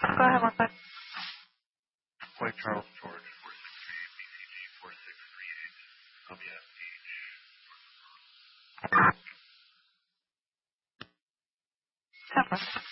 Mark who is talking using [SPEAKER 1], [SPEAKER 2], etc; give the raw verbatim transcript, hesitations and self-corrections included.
[SPEAKER 1] Go ahead, one second.
[SPEAKER 2] Flight Charles George, four six three eight, B C G four six three eight, W S H.
[SPEAKER 1] Seven.